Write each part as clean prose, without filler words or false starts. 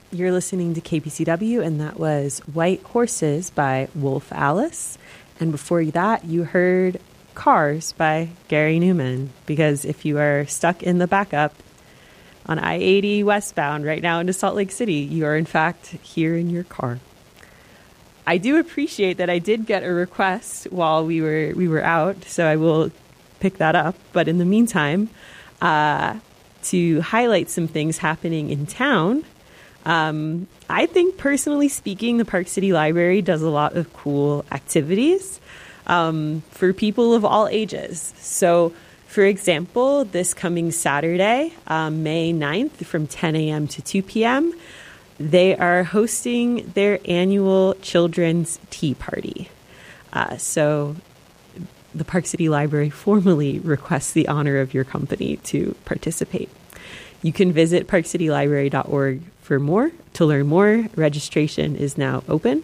You're listening to KPCW, and that was White Horses by Wolf Alice. And before that, you heard Cars by Gary Newman, because if you are stuck in the backup on I-80 westbound right now into Salt Lake City, you are in fact here in your car. I do appreciate that I did get a request while we were out, so I will pick that up. But in the meantime, to highlight some things happening in town, I think, personally speaking, the Park City Library does a lot of cool activities for people of all ages. So, for example, this coming Saturday, May 9th, from 10 a.m. to 2 p.m., they are hosting their annual Children's Tea Party. So the Park City Library formally requests the honor of your company to participate. You can visit parkcitylibrary.org to learn more. Registration is now open.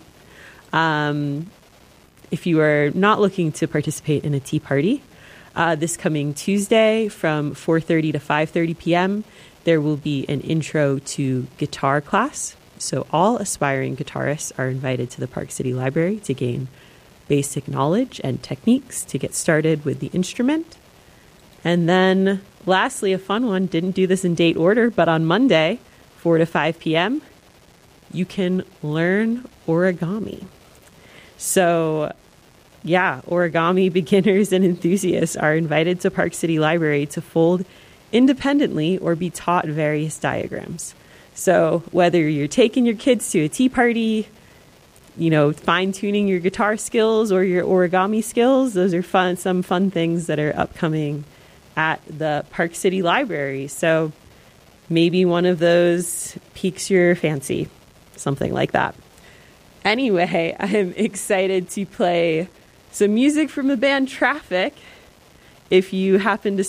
If you are not looking to participate in a tea party, this coming Tuesday from 4:30 to 5:30 p.m., there will be an intro to guitar class. So all aspiring guitarists are invited to the Park City Library to gain basic knowledge and techniques to get started with the instrument. And then lastly, a fun one, didn't do this in date order, but on Monday, 4 to 5 p.m., you can learn origami. So yeah, origami beginners and enthusiasts are invited to Park City Library to fold independently or be taught various diagrams. So whether you're taking your kids to a tea party, fine-tuning your guitar skills or your origami skills, those are some fun things that are upcoming at the Park City Library. So maybe one of those piques your fancy, something like that. Anyway, I'm excited to play some music from the band Traffic. If you happen to